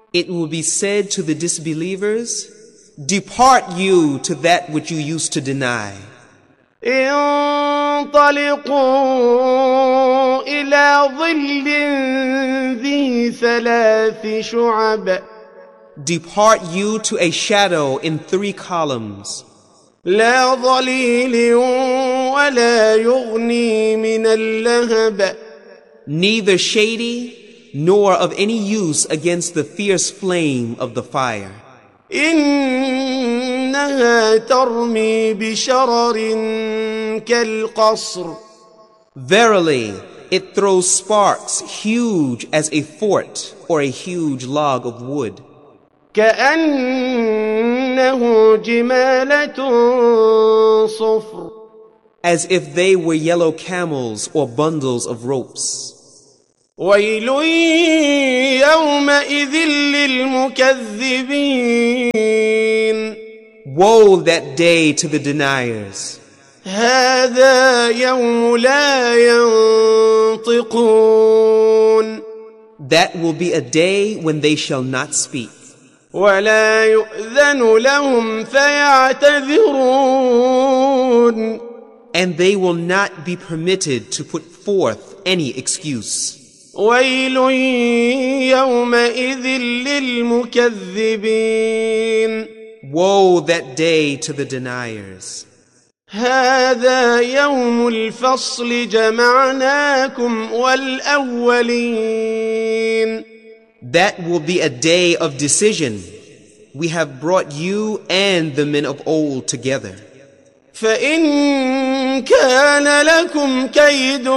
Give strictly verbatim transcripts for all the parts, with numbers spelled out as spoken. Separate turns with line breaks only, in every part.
It will be said to the disbelievers, "Depart you to that which you used to deny."
انطلقوا إلى ظل ذي ثلاث شعب.
Depart you to a shadow in three columns.
لا ظليل ولا يغني من اللهب.
Neither shady nor of any use against the fierce flame of the fire.
إنها ترمي بشرر كالقصر.
Verily, it throws sparks huge as a fort or a huge log of wood.
كأنه جمالة صفر.
As if they were yellow camels or bundles of ropes.
ويل يومئذ للمكذبين.
Woe that day to the deniers.
هذا يوم لا ينطقون.
That will be a day when they shall not speak.
ولا يؤذن لهم فيعتذرون.
And they will not be permitted to put forth any excuse.
ويل يومئذ للمكذبين.
Woe that day to the deniers.
هذا يوم الفصل جمعناكم والأولين.
That will be a day of decision. We have brought you and the men of old together.
فإن كان لكم كيد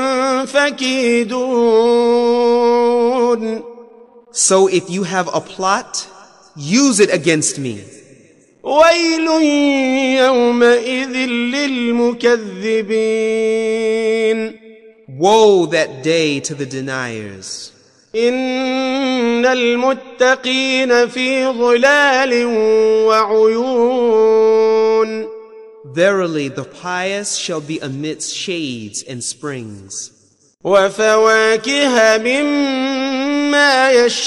فكيدون.
So if you have a plot, use it against me.
ويل يومئذ للمكذبين.
Woe that day to the deniers.
إن المتقين في ظلال وعيون.
Verily the pious shall be amidst shades and springs.
وفواكه مما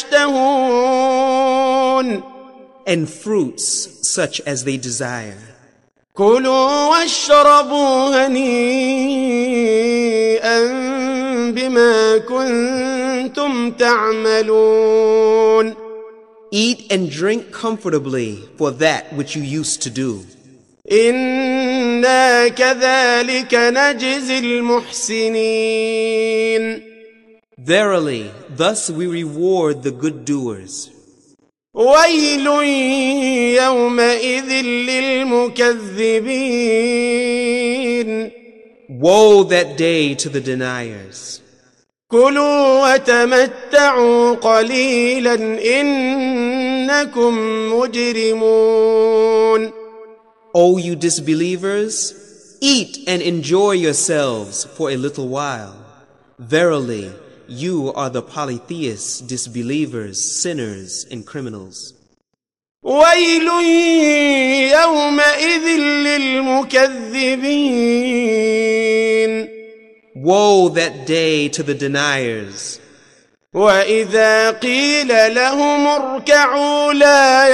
يشتهون.
And fruits such as they desire.
كلوا واشربوا هنيئا بما كنتم تعملون.
Eat and drink comfortably for that which you used to do.
إنا كذلك نجزي المحسنين.
Verily, thus we reward the good doers.
ويل يومئذ للمكذبين.
Woe that day to the deniers.
كلوا وتمتعوا قليلا إنكم مجرمون.
O you disbelievers, eat and enjoy yourselves for a little while. Verily, you are the polytheists, disbelievers, sinners, and criminals.
ويل يومئذ للمكذبين.
Woe that day to the deniers.
وإذا قيل لهم اركعوا لا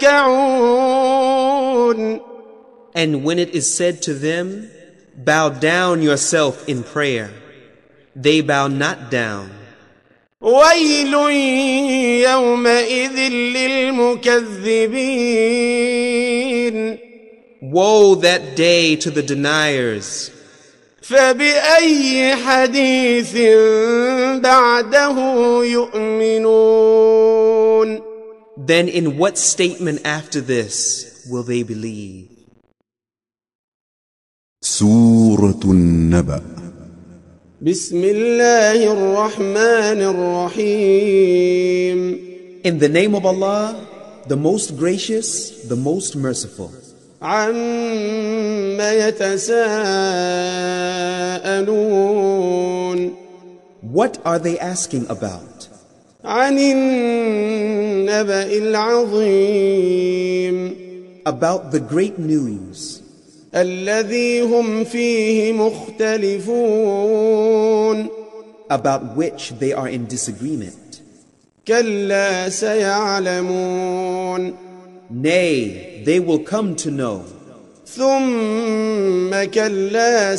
يركعون.
And when it is said to them, bow down yourself in prayer, they bow not down.
ويل يومئذ للمكذبين.
Woe that day to the deniers.
فبأي حديث بعده يؤمنون.
Then in what statement after this will they believe?
سورة النبأ.
بسم الله الرحمن الرحيم.
In the name of Allah, the most gracious, the most merciful.
عما يتساءلون.
What are they asking about?
عن النبأ العظيم.
About the great news.
الذي هم فيه مختلفون.
About which they are in disagreement.
كلا سيعلمون
Nay, they will come to know.
ثم كلا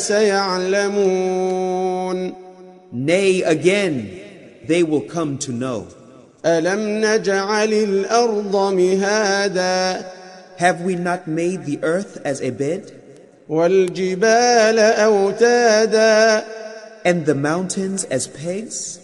سيعلمون
Nay, again, they will come to know.
ألم نجعل الأرض مهادا
Have we not made the earth as a bed,
والجبال أوتادا
and the mountains as pegs?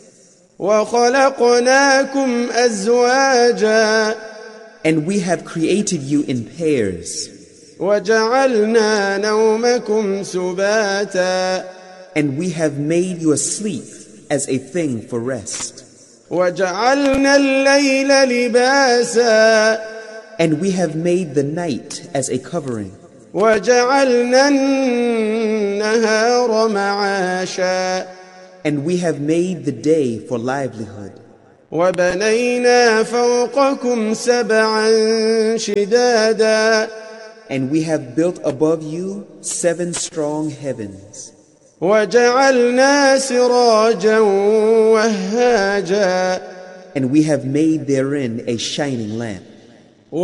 وخلقناكم أزواجا
And we have created you in pairs,
وجعلنا نومكم سباتا
and we have made your sleep as a thing for rest.
وجعلنا الليل لباسا
And we have made the night as a covering,
وجعلنا النهار معاشا
and we have made the day for livelihood.
وبنينا فوقكم سبعا شدادا
And we have built above you seven strong heavens,
وجعلنا سراجا وهاجا
and we have made therein a shining lamp.